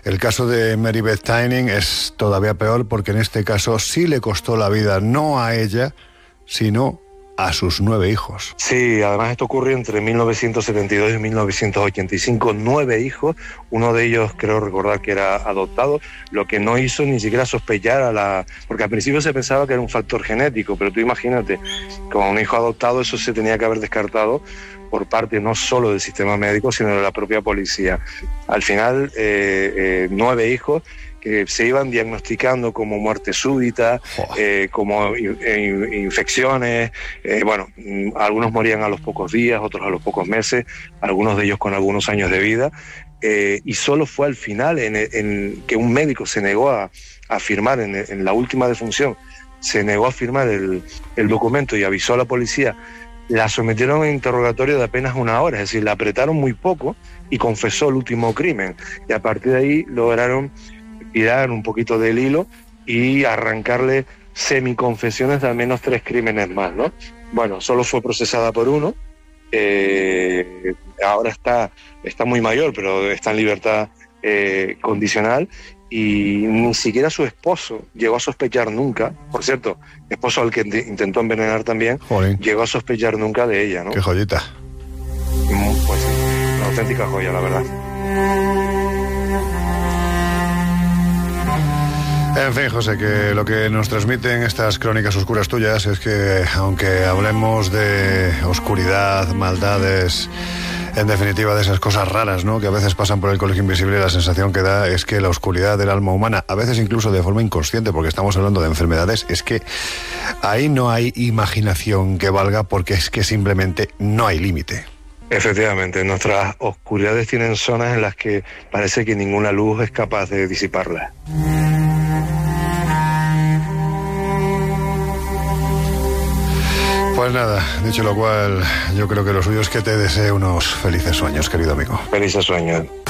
El caso de Mary Beth Tinning es todavía peor porque en este caso sí le costó la vida, no a ella, sino a sus 9 hijos. Sí, además esto ocurrió entre 1972 y 1985, 9 hijos, uno de ellos creo recordar que era adoptado, lo que no hizo ni siquiera sospechar porque al principio se pensaba que era un factor genético, pero tú imagínate, con un hijo adoptado eso se tenía que haber descartado por parte no solo del sistema médico, sino de la propia policía. Al final, 9 hijos que se iban diagnosticando como muerte súbita, como infecciones, algunos morían a los pocos días, otros a los pocos meses, algunos de ellos con algunos años de vida, y solo fue al final en que un médico se negó a firmar en la última defunción, se negó a firmar el documento y avisó a la policía. La sometieron a un interrogatorio de apenas 1 hora, es decir, la apretaron muy poco y confesó el último crimen, y a partir de ahí lograron tirar un poquito del hilo y arrancarle semiconfesiones de al menos 3 crímenes más, ¿no? Bueno, solo fue procesada por uno, ahora está muy mayor, pero está en libertad condicional, y ni siquiera su esposo llegó a sospechar nunca, por cierto, esposo al que intentó envenenar también, Jolín, llegó a sospechar nunca de ella, ¿no? ¡Qué joyita! Pues sí, una auténtica joya, la verdad. En fin, José, que lo que nos transmiten estas crónicas oscuras tuyas es que, aunque hablemos de oscuridad, maldades, en definitiva de esas cosas raras, ¿no?, que a veces pasan por el colegio invisible, la sensación que da es que la oscuridad del alma humana, a veces incluso de forma inconsciente, porque estamos hablando de enfermedades, es que ahí no hay imaginación que valga, porque es que simplemente no hay límite. Efectivamente, nuestras oscuridades tienen zonas en las que parece que ninguna luz es capaz de disiparlas. Pues nada, dicho lo cual, yo creo que lo suyo es que te desee unos felices sueños, querido amigo. Felices sueños.